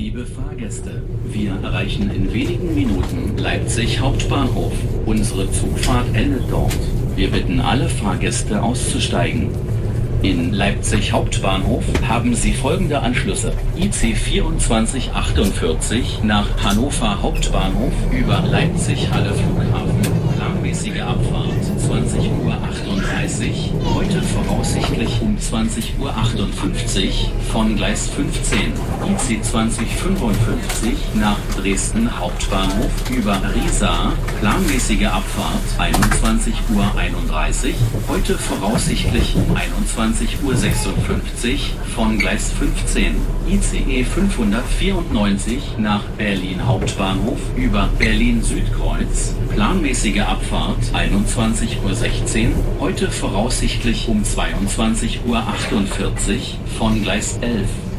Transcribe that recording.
Liebe Fahrgäste, wir erreichen in wenigen Minuten Leipzig Hauptbahnhof. Unsere Zugfahrt endet dort. Wir bitten alle Fahrgäste auszusteigen. In Leipzig Hauptbahnhof haben Sie folgende Anschlüsse: IC 2448 nach Hannover Hauptbahnhof über Leipzig Halle Flughafen. Planmäßige Abfahrt 20:38 Uhr, heute voraussichtlich um 20:58 Uhr von Gleis 15. IC 2055 nach Dresden Hauptbahnhof über Riesa. Planmäßige Abfahrt 21:31 Uhr, heute voraussichtlich um 21:56 Uhr von Gleis 15. ICE 594 nach Berlin Hauptbahnhof über Berlin Südkreuz. Planmäßige Abfahrt 21:16 Uhr, heute voraussichtlich um 22:48 Uhr von Gleis 11.